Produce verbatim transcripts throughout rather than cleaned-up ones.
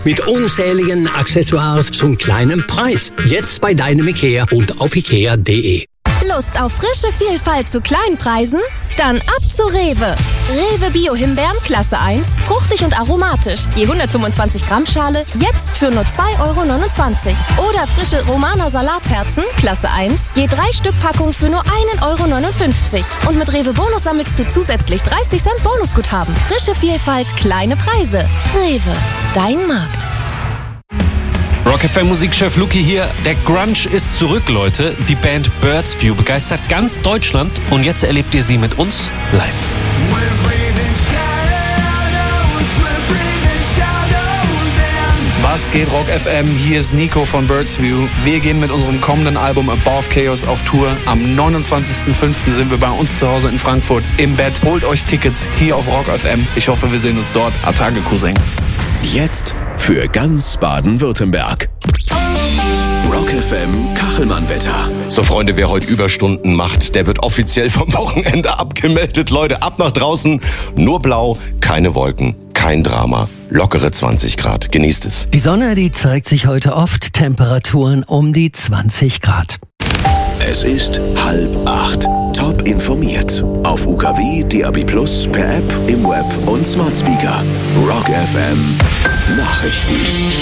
Mit unzähligen Accessoires zum kleinen Preis. Jetzt bei deinem Ikea und auf ikea punkt de. Lust auf frische Vielfalt zu kleinen Preisen? Dann ab zu Rewe. Rewe Bio-Himbeeren Klasse eins, fruchtig und aromatisch. Je hundertfünfundzwanzig Gramm Schale, jetzt für nur zwei Euro neunundzwanzig. Oder frische Romana Salatherzen Klasse eins, je drei Stück Packung für nur ein Euro neunundfünfzig. Und mit Rewe Bonus sammelst du zusätzlich dreißig Cent Bonusguthaben. Frische Vielfalt, kleine Preise. Rewe, dein Markt. Rock F M Musikchef Luki hier. Der Grunge ist zurück, Leute. Die Band Birds View begeistert ganz Deutschland und jetzt erlebt ihr sie mit uns live. Was geht, Rock F M? Hier ist Nico von Birds View. Wir gehen mit unserem kommenden Album Above Chaos auf Tour. Am neunundzwanzigsten fünften sind wir bei uns zu Hause in Frankfurt im Bett. Holt euch Tickets hier auf Rock F M. Ich hoffe, wir sehen uns dort. Atage Cousin. Jetzt für ganz Baden-Württemberg. Rock F M Kachelmann-Wetter. So, Freunde, wer heute Überstunden macht, der wird offiziell vom Wochenende abgemeldet. Leute, ab nach draußen. Nur blau, keine Wolken, kein Drama. Lockere zwanzig Grad. Genießt es. Die Sonne, die zeigt sich heute oft. Temperaturen um die zwanzig Grad. Es ist halb acht. Top informiert. Auf U K W, D A B plus, per App, im Web und Smart Speaker. Rock F M Nachrichten.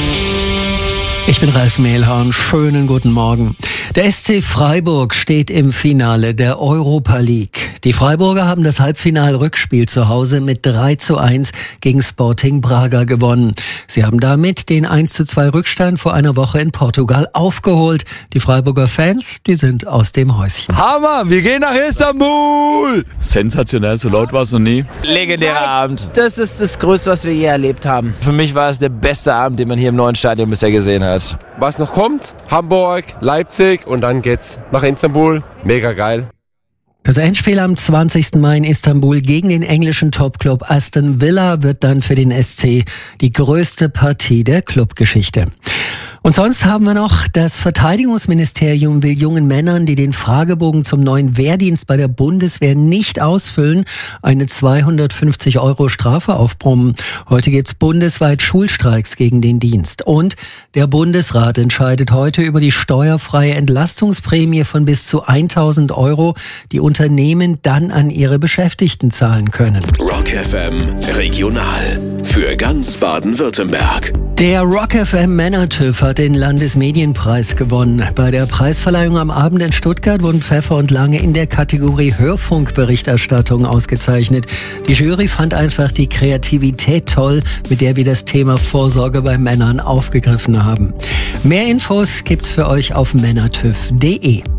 Ich bin Ralf Mehlhorn. Schönen guten Morgen. Der S C Freiburg steht im Finale der Europa League. Die Freiburger haben das Halbfinal-Rückspiel zu Hause mit drei zu eins gegen Sporting Braga gewonnen. Sie haben damit den eins zu zwei Rückstand vor einer Woche in Portugal aufgeholt. Die Freiburger Fans, die sind aus dem Häuschen. Hammer, wir gehen nach Istanbul! Sensationell, so laut war es noch nie. Legendärer Abend. Das ist das Größte, was wir je erlebt haben. Für mich war es der beste Abend, den man hier im neuen Stadion bisher gesehen hat. Was noch kommt? Hamburg, Leipzig und dann geht's nach Istanbul. Mega geil. Das Endspiel am zwanzigsten Mai in Istanbul gegen den englischen Topclub Aston Villa wird dann für den S C die größte Partie der Clubgeschichte. Und sonst haben wir noch, das Verteidigungsministerium will jungen Männern, die den Fragebogen zum neuen Wehrdienst bei der Bundeswehr nicht ausfüllen, eine zweihundertfünfzig Euro Strafe aufbrummen. Heute gibt's bundesweit Schulstreiks gegen den Dienst. Und der Bundesrat entscheidet heute über die steuerfreie Entlastungsprämie von bis zu tausend Euro, die Unternehmen dann an ihre Beschäftigten zahlen können. Rock F M Regional für ganz Baden-Württemberg. Der Rock F M Männer-TÜV hat den Landesmedienpreis gewonnen. Bei der Preisverleihung am Abend in Stuttgart wurden Pfeffer und Lange in der Kategorie Hörfunkberichterstattung ausgezeichnet. Die Jury fand einfach die Kreativität toll, mit der wir das Thema Vorsorge bei Männern aufgegriffen haben. Mehr Infos gibt's für euch auf männertüv punkt de.